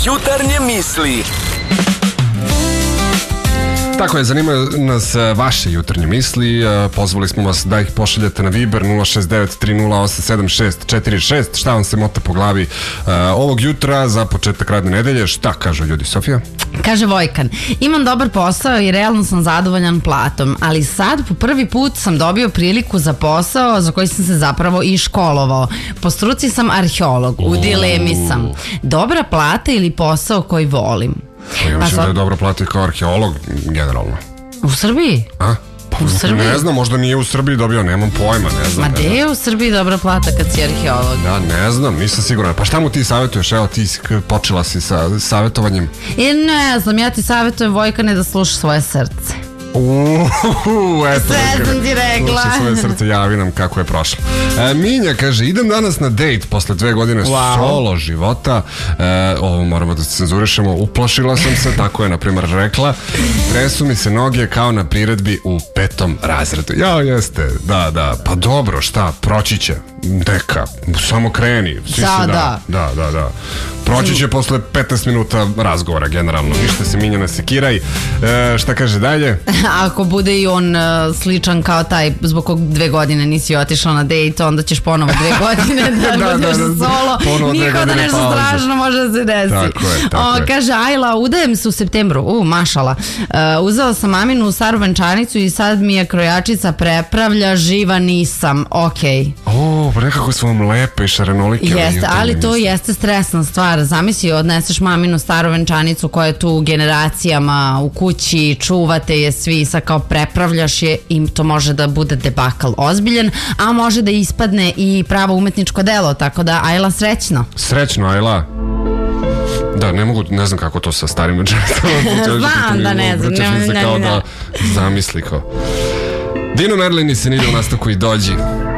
Jutarnje misli. Tako je, zanimaju nas vaše jutarnje misli. Pozvali smo vas da ih pošaljete na Viber 069-308-7646. Šta vam se mota po glavi ovog jutra za početak radne nedelje? Šta kažu ljudi, Sofija? Kaže Vojkan, imam dobar posao i realno sam zadovoljan platom, ali sad po prvi put sam dobio priliku za posao za koji sam se zapravo i školovao. Po struci sam arheolog, u dilemi sam. Dobra plata ili posao koji volim? Ja mislim da je dobro plati kao arheolog generalno. U Srbiji? A? U Srbiji? Ne znam, možda nije u Srbiji dobio, nemam pojma, ne znam. Ma gde je u Srbiji dobra plata kad si arheolog? Ja ne znam, nisam siguran. Pa šta mu ti savjetuješ? Evo, ti počela si sa savjetovanjem. Ne znam, ja ti savjetujem, Vojkane, da slušaš svoje srce. Eto, sve sam ti rekla. Slušaj svoje srce, javi nam kako je prošlo. Minja kaže, idem danas na dejt posle 2 godine solo života. Ovo moramo da se cenzurišemo. Uplašila sam se, tako je na primjer rekla. Tresu mi se noge kao na priredbi u 5. razredu. Ja, jeste, da. Pa dobro, šta, proći će. Neka, samo kreni. Da. Proći će posle 15 minuta razgovora generalno. Ništa se Minja ne sekiraj. Šta kaže dalje? Ako bude i on sličan kao taj zbog kog 2 godine nisi otišao na dejt, onda ćeš ponovo 2 godine da budeš solo. Niko da nešto strašno može da se desi. Tako je. Kaže Ajla, udajem se u septembru. Mašala. Uzela sam maminu staru venčanicu i sad mi je krojačica prepravlja, živa nisam. Okej. Pa nekako su vam lepe i šarenolike. Jeste, ali to jeste stresna stvar. Zamisli, odneseš maminu staru venčanicu koja je tu generacijama u kući, čuvate je svi, sad kao prepravljaš je i to može da bude debakl ozbiljan, a može da ispadne i pravo umetničko delo, tako da Ajla srećno. Srećno, Ajla. Da, ne znam kako to sa starim venčanicama. Znam da ne znam. Vrćeš mi se kao da zamisli kao. Dino Merlini se ide u nastavku i dođi.